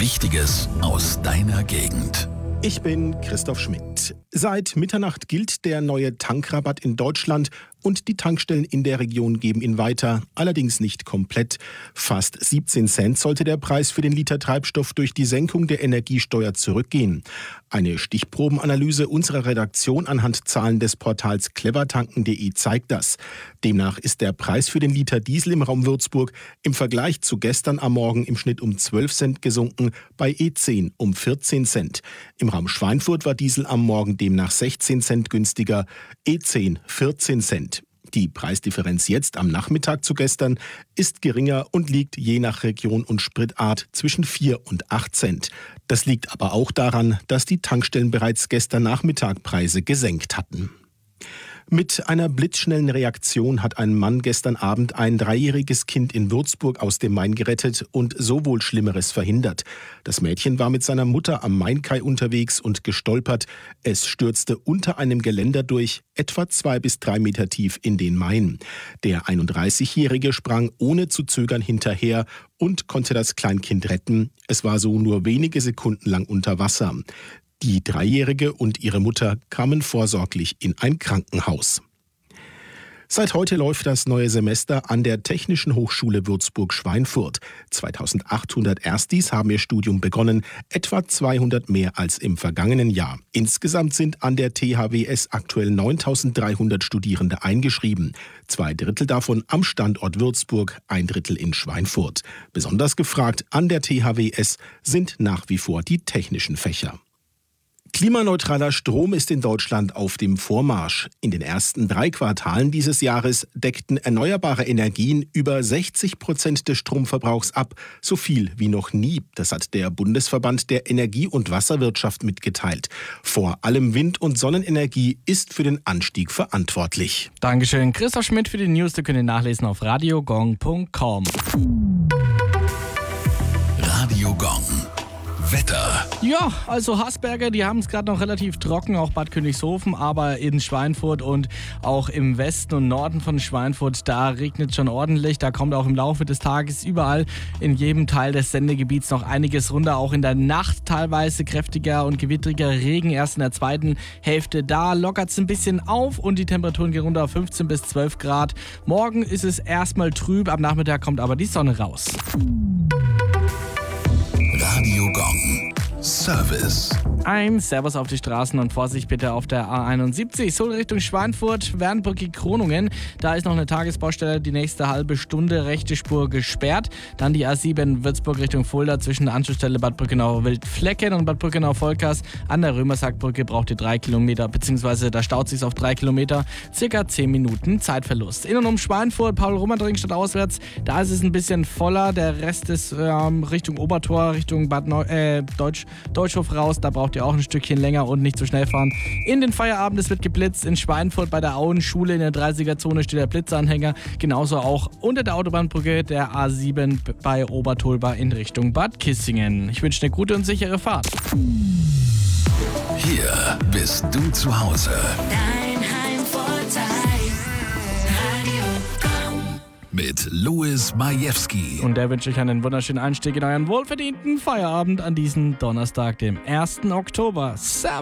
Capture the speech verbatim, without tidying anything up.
Wichtiges aus deiner Gegend. Ich bin Christoph Schmidt. Seit Mitternacht gilt der neue Tankrabatt in Deutschland und die Tankstellen in der Region geben ihn weiter, allerdings nicht komplett. Fast siebzehn Cent sollte der Preis für den Liter Treibstoff durch die Senkung der Energiesteuer zurückgehen. Eine Stichprobenanalyse unserer Redaktion anhand Zahlen des Portals clevertanken punkt de zeigt das. Demnach ist der Preis für den Liter Diesel im Raum Würzburg im Vergleich zu gestern am Morgen im Schnitt um zwölf Cent gesunken, bei E zehn um vierzehn Cent. Im Raum Schweinfurt war Diesel am Morgen demnach sechzehn Cent günstiger, E zehn vierzehn Cent. Die Preisdifferenz jetzt am Nachmittag zu gestern ist geringer und liegt je nach Region und Spritart zwischen vier und acht Cent. Das liegt aber auch daran, dass die Tankstellen bereits gestern Nachmittag Preise gesenkt hatten. Mit einer blitzschnellen Reaktion hat ein Mann gestern Abend ein dreijähriges Kind in Würzburg aus dem Main gerettet und so wohl Schlimmeres verhindert. Das Mädchen war mit seiner Mutter am Mainkai unterwegs und gestolpert. Es stürzte unter einem Geländer durch, etwa zwei bis drei Meter tief in den Main. Der einunddreißigjährige sprang ohne zu zögern hinterher und konnte das Kleinkind retten. Es war so nur wenige Sekunden lang unter Wasser. Die Dreijährige und ihre Mutter kamen vorsorglich in ein Krankenhaus. Seit heute läuft das neue Semester an der Technischen Hochschule Würzburg-Schweinfurt. zweitausendachthundert Erstis haben ihr Studium begonnen, etwa zweihundert mehr als im vergangenen Jahr. Insgesamt sind an der T H W S aktuell neuntausenddreihundert Studierende eingeschrieben. Zwei Drittel davon am Standort Würzburg, ein Drittel in Schweinfurt. Besonders gefragt an der T H W S sind nach wie vor die technischen Fächer. Klimaneutraler Strom ist in Deutschland auf dem Vormarsch. In den ersten drei Quartalen dieses Jahres deckten erneuerbare Energien über sechzig Prozent des Stromverbrauchs ab, so viel wie noch nie. Das hat der Bundesverband der Energie- und Wasserwirtschaft mitgeteilt. Vor allem Wind- und Sonnenenergie ist für den Anstieg verantwortlich. Dankeschön, Christoph Schmidt für die News. Du könnt ihr nachlesen auf radiogong punkt com. Radio Gong. Wetter. Ja, also Hasberger, die haben es gerade noch relativ trocken, auch Bad Königshofen, aber in Schweinfurt und auch im Westen und Norden von Schweinfurt, da regnet es schon ordentlich. Da kommt auch im Laufe des Tages überall in jedem Teil des Sendegebiets noch einiges runter. Auch in der Nacht teilweise kräftiger und gewittriger Regen. Erst in der zweiten Hälfte, da lockert es ein bisschen auf und die Temperaturen gehen runter auf fünfzehn bis zwölf Grad. Morgen ist es erstmal trüb, am Nachmittag kommt aber die Sonne raus. Radio Gong. Service. Ein Servus auf die Straßen und Vorsicht bitte auf der A einundsiebzig, so Richtung Schweinfurt, Wernbrücke-Kroningen. Da ist noch eine Tagesbaustelle, die nächste halbe Stunde, rechte Spur gesperrt. Dann die A sieben Würzburg Richtung Fulda zwischen der Anschlussstelle Bad Brückenau-Wildflecken und Bad Brückenau-Volkers. An der Römersackbrücke braucht ihr drei Kilometer, beziehungsweise da staut sich auf drei Kilometer, circa zehn Minuten Zeitverlust. In und um Schweinfurt, Paul-Romantik-Stadt auswärts, da ist es ein bisschen voller. Der Rest ist ähm, Richtung Obertor, Richtung Bad Neu äh, Deutsch Deutschhof raus, da braucht ihr auch ein Stückchen länger und nicht zu schnell fahren. In den Feierabend, es wird geblitzt. In Schweinfurt bei der Auenschule in der dreißiger-Zone steht der Blitzanhänger. Genauso auch unter der Autobahnbrücke der A sieben bei Obertolba in Richtung Bad Kissingen. Ich wünsche eine gute und sichere Fahrt. Hier bist du zu Hause. Dein Heimvorteil. Radio Gong. Mit Louis Majewski. Und der wünsche ich einen wunderschönen Einstieg in euren wohlverdienten Feierabend an diesem Donnerstag, dem ersten Oktober. Servus.